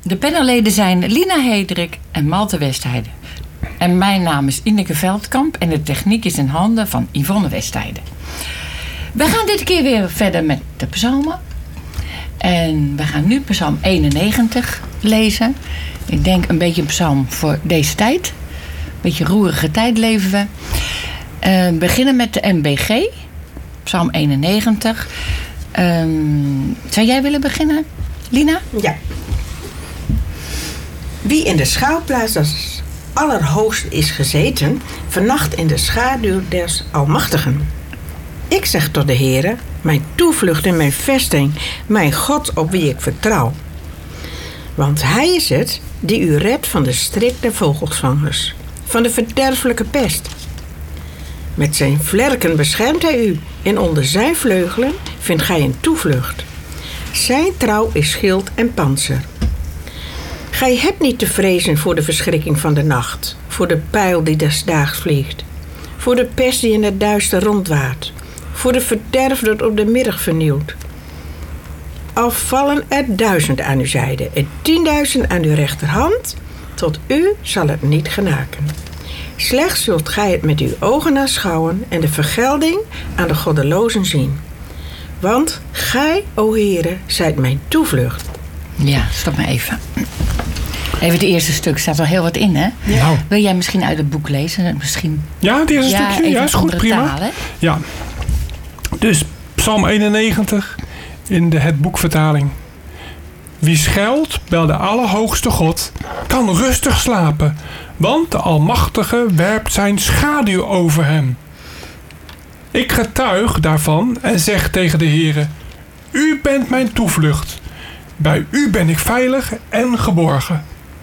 De panelleden zijn Lina Hedrik en Malte Westheide. En mijn naam is Ineke Veldkamp en de techniek is in handen van Yvonne Westheide. We gaan dit keer weer verder met de psalmen. En we gaan nu psalm 91 lezen. Ik denk een beetje een psalm voor deze tijd. Een beetje roerige tijd leven we. We beginnen met de MBG, psalm 91. Zou jij willen beginnen, Lina? Ja. Wie in de schuilplaats des Allerhoogsten is gezeten, vernacht in de schaduw des Almachtigen. Ik zeg tot de Heere, mijn toevlucht en mijn vesting, mijn God op wie ik vertrouw. Want hij is het die u redt van de strik der vogelvangers, van de verderfelijke pest. Met zijn vlerken beschermt hij u en onder zijn vleugelen vindt gij een toevlucht. Zijn trouw is schild en pantser. Gij hebt niet te vrezen voor de verschrikking van de nacht, voor de pijl die des daags vliegt, voor de pest die in het duister rondwaart, voor de verderf dat op de middag vernieuwt. Al vallen er 1000 aan uw zijde en 10.000 aan uw rechterhand, tot u zal het niet genaken. Slechts zult gij het met uw ogen aanschouwen en de vergelding aan de goddelozen zien. Want gij, o Heere, zijt mijn toevlucht. Ja, stop maar even. Even het eerste stuk, staat er heel wat in, hè? Ja. Nou. Wil jij misschien uit het boek lezen? Misschien... Ja, het eerste stukje? Ja, is goed, prima. Taal, hè? Ja. Dus psalm 91 in de Het Boekvertaling. Wie schuilt bij de Allerhoogste God, kan rustig slapen, want de Almachtige werpt zijn schaduw over hem. Ik getuig daarvan en zeg tegen de Heere, u bent mijn toevlucht. Bij u ben ik veilig en geborgen.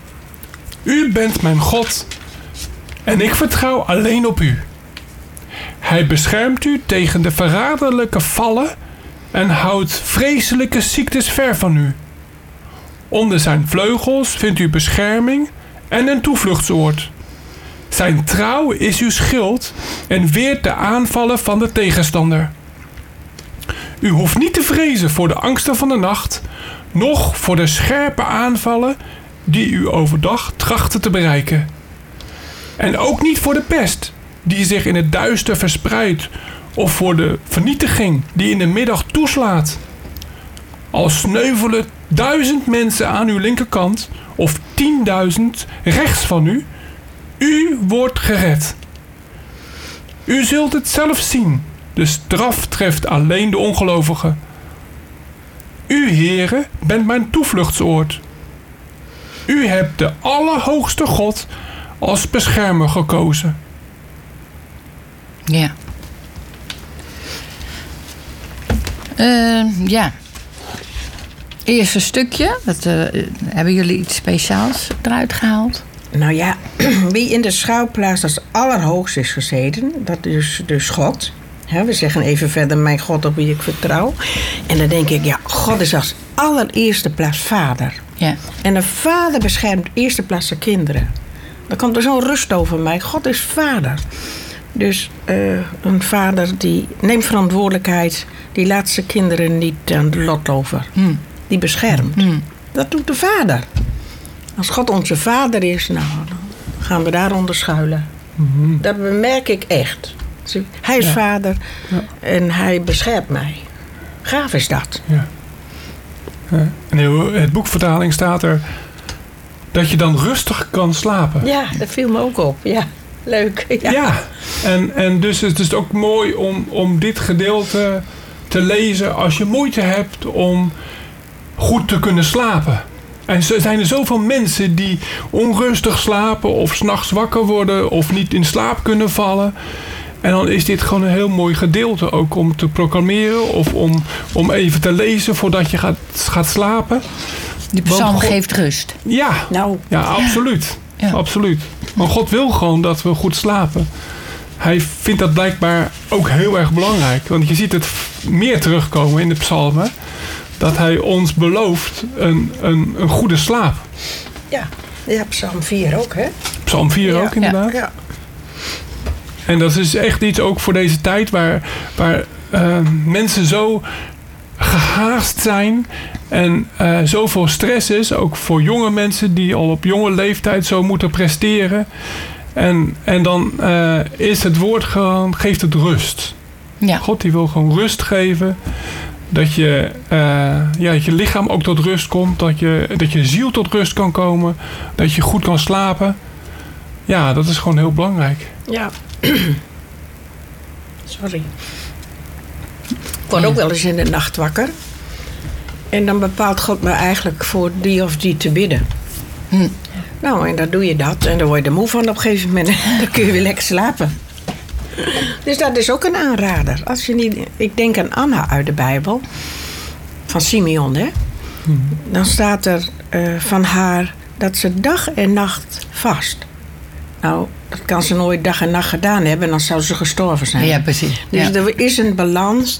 U bent mijn God en ik vertrouw alleen op u. Hij beschermt u tegen de verraderlijke vallen en houdt vreselijke ziektes ver van u. Onder zijn vleugels vindt u bescherming en een toevluchtsoord. Zijn trouw is uw schild en weert de aanvallen van de tegenstander. U hoeft niet te vrezen voor de angsten van de nacht, noch voor de scherpe aanvallen die u overdag trachten te bereiken. En ook niet voor de pest die zich in het duister verspreidt, of voor de vernietiging die in de middag toeslaat. Al sneuvelen 1000 mensen aan uw linkerkant of 10.000 rechts van u, u wordt gered. U zult het zelf zien, de straf treft alleen de ongelovigen. U, Heere, bent mijn toevluchtsoord. U hebt de Allerhoogste God als beschermer gekozen. Ja. Ja. Eerste stukje. Hebben jullie iets speciaals eruit gehaald? Nou ja, wie in de schuilplaats als Allerhoogst is gezeten, dat is dus God. We zeggen even verder, mijn God op wie ik vertrouw. En dan denk ik, ja, God is als allereerste plaats vader. Ja. En een vader beschermt eerste plaats zijn kinderen. Dan komt er zo'n rust over mij. God is vader. Dus een vader die neemt verantwoordelijkheid. Die laat zijn kinderen niet aan de lot over. Die beschermt. Dat doet de vader. Als God onze vader is, nou, dan gaan we daaronder schuilen. Dat bemerk ik echt. Hij is vader en hij beschermt mij. Gaaf is dat. Ja. In het boekvertaling staat er dat je dan rustig kan slapen. Ja, dat viel me ook op. Ja, leuk. Ja. En dus het is ook mooi om dit gedeelte te lezen als je moeite hebt om goed te kunnen slapen. En er zijn er zoveel mensen die onrustig slapen of 's nachts wakker worden of niet in slaap kunnen vallen. En dan is dit gewoon een heel mooi gedeelte ook om te proclameren of om even te lezen voordat je gaat slapen. Die psalm geeft rust. Ja, ja, absoluut. Ja. Absoluut. Want God wil gewoon dat we goed slapen. Hij vindt dat blijkbaar ook heel erg belangrijk. Want je ziet het meer terugkomen in de psalmen. Dat hij ons belooft een goede slaap. Ja, psalm 4 ook, hè? Psalm 4 ook, inderdaad. Ja. En dat is echt iets ook voor deze tijd waar mensen zo gehaast zijn En zoveel stress is, ook voor jonge mensen die al op jonge leeftijd zo moeten presteren. En dan is het woord gewoon, geeft het rust. Ja. God die wil gewoon rust geven. Dat je lichaam ook tot rust komt. Dat je ziel tot rust kan komen. Dat je goed kan slapen. Ja, dat is gewoon heel belangrijk. Ja. Sorry. Ik word ook wel eens in de nacht wakker. En dan bepaalt God me eigenlijk voor die of die te bidden. Nou, en dan doe je dat. En dan word je er moe van op een gegeven moment. Dan kun je weer lekker slapen. Dus dat is ook een aanrader. Als je niet, ik denk aan Anna uit de Bijbel. Van Simeon, hè. Dan staat er van haar dat ze dag en nacht vast. Nou, dat kan ze nooit dag en nacht gedaan hebben. Dan zou ze gestorven zijn. Ja, precies. Dus Ja. er is een balans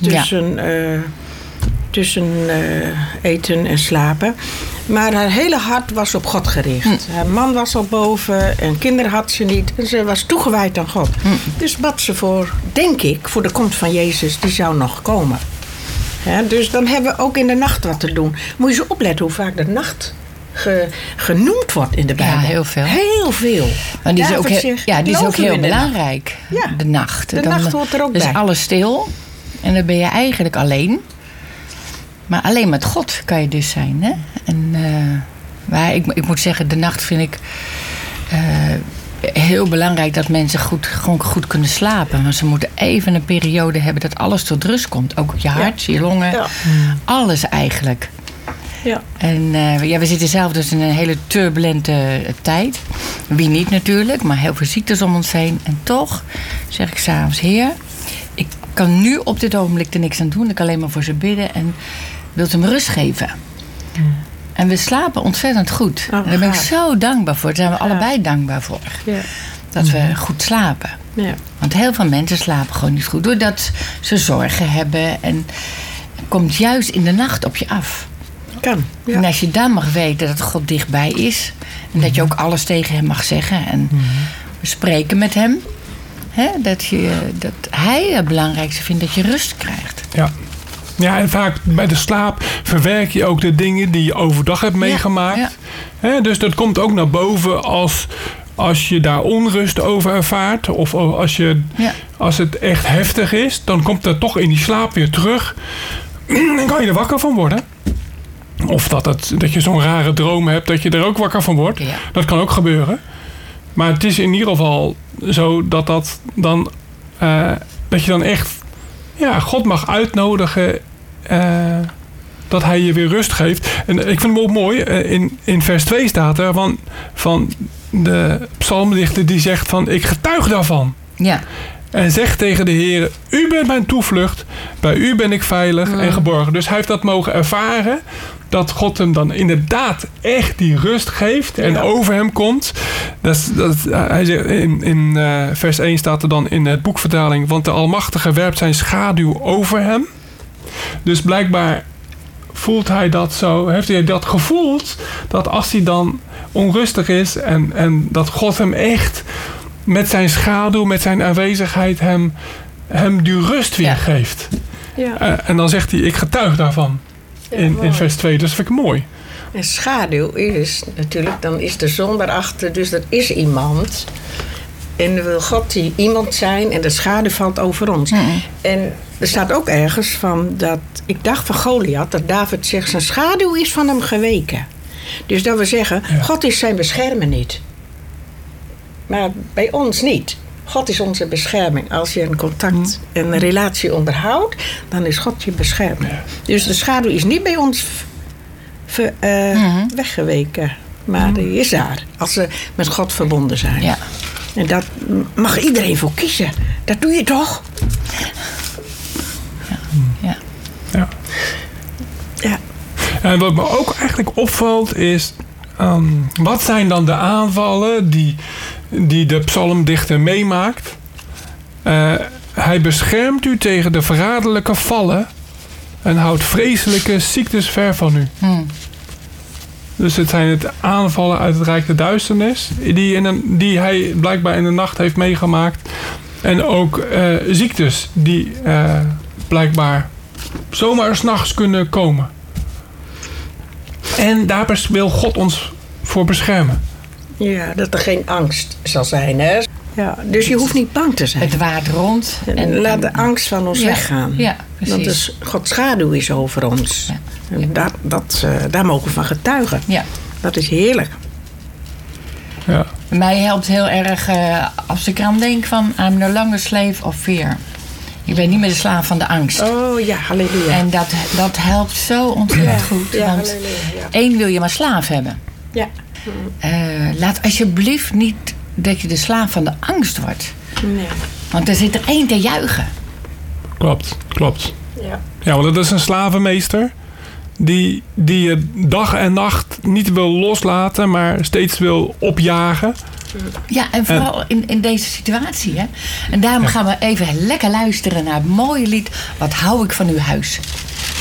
tussen eten en slapen. Maar haar hele hart was op God gericht. Haar man was al boven en kinderen had ze niet. En ze was toegewijd aan God. Dus bad ze voor, denk ik, voor de komst van Jezus. Die zou nog komen. Ja, dus dan hebben we ook in de nacht wat te doen. Moet je eens opletten hoe vaak de nacht genoemd wordt in de Bijbel. Ja, heel veel. Heel veel. Maar die is ook, David zegt, die is ook geloven we heel in de nacht? belangrijk. Ja. De nacht. De nacht hoort er ook dus bij. alles stil. En dan ben je eigenlijk alleen. Maar alleen met God kan je dus zijn. Hè? En, maar ik moet zeggen, de nacht vind ik heel belangrijk dat mensen gewoon goed kunnen slapen. Want ze moeten even een periode hebben dat alles tot rust komt. Ook je hart, je longen. Ja. Alles eigenlijk. Ja. En we zitten zelf dus in een hele turbulente tijd. Wie niet natuurlijk, maar heel veel ziektes om ons heen. En toch zeg ik 's avonds, Heer, ik kan nu op dit ogenblik er niks aan doen. Ik kan alleen maar voor ze bidden en wil hem rust geven. En we slapen ontzettend goed. Oh, en daar ben ik gaaf. zo dankbaar voor. Daar zijn we allebei dankbaar voor. Ja. Dat we goed slapen. Ja. Want heel veel mensen slapen gewoon niet goed. Doordat ze zorgen hebben. En het komt juist in de nacht op je af. Kan. Ja. En als je dan mag weten dat God dichtbij is. En dat je ook alles tegen hem mag zeggen. En spreken met hem. Hè, dat hij het belangrijkste vindt dat je rust krijgt. Ja. Ja, en vaak bij de slaap verwerk je ook de dingen die je overdag hebt meegemaakt. Ja. Hè, dus dat komt ook naar boven als je daar onrust over ervaart. Of als het echt heftig is, dan komt dat toch in die slaap weer terug. Dan kan je er wakker van worden. Of dat je zo'n rare droom hebt dat je er ook wakker van wordt. Ja. Dat kan ook gebeuren. Maar het is in ieder geval zo dat je dan echt God mag uitnodigen dat hij je weer rust geeft. En ik vind het ook mooi, in vers 2 staat er van de psalmdichter die zegt van ik getuig daarvan. Ja. En zegt tegen de Heer, u bent mijn toevlucht, bij u ben ik veilig en geborgen. Dus hij heeft dat mogen ervaren, dat God hem dan inderdaad echt die rust geeft en over hem komt. Hij zegt, in vers 1 staat er dan in het boekvertaling, want de Almachtige werpt zijn schaduw over hem. Dus blijkbaar voelt hij dat zo, heeft hij dat gevoeld, dat als hij dan onrustig is en dat God hem echt met zijn schaduw, met zijn aanwezigheid hem die rust weer geeft. Ja. En dan zegt hij, ik getuig daarvan in vers 2. Dus dat vind ik mooi. En schaduw is natuurlijk, dan is de zon daarachter, dus dat is iemand. En dan wil God die iemand zijn en de schaduw valt over ons. En er staat ook ergens van dat, ik dacht van Goliath, dat David zegt, zijn schaduw is van hem geweken. Dus dat we zeggen, God is zijn beschermer niet. Maar bij ons niet. God is onze bescherming. Als je een contact en een relatie onderhoudt, dan is God je beschermer. Ja. Dus de schaduw is niet bij ons weggeweken. Maar die is daar. Als ze met God verbonden zijn. Ja. En daar mag iedereen voor kiezen. Dat doe je toch? Ja. Ja. Ja. En wat me ook eigenlijk opvalt is, wat zijn dan de aanvallen die de psalmdichter meemaakt? Hij beschermt u tegen de verraderlijke vallen en houdt vreselijke ziektes ver van u. Dus het zijn het aanvallen uit het rijk der duisternis die hij blijkbaar in de nacht heeft meegemaakt. En ook ziektes die blijkbaar zomaar 's nachts kunnen komen. En daar wil God ons voor beschermen. Ja, dat er geen angst zal zijn, hè? Ja, dus je hoeft niet bang te zijn. Het waait rond. En laat de angst van ons weggaan. Ja, precies. Want dus Gods schaduw is over ons. Ja. En daar mogen we van getuigen. Ja. Dat is heerlijk. Ja. Mij helpt heel erg als ik aan denk van I'm no longer slave of fear. Ik ben niet meer de slaaf van de angst. Oh ja, halleluja. En dat helpt zo ontzettend goed. Ja, Want halleluja. Ja. één wil je maar slaaf hebben. Ja. Laat alsjeblieft niet dat je de slaaf van de angst wordt. Nee. Want er zit er één te juichen. Klopt. Ja. Ja, want dat is een slavenmeester die je dag en nacht niet wil loslaten, maar steeds wil opjagen. Ja, en vooral in deze situatie. Hè? En daarom gaan we even lekker luisteren naar het mooie lied Wat hou ik van uw huis.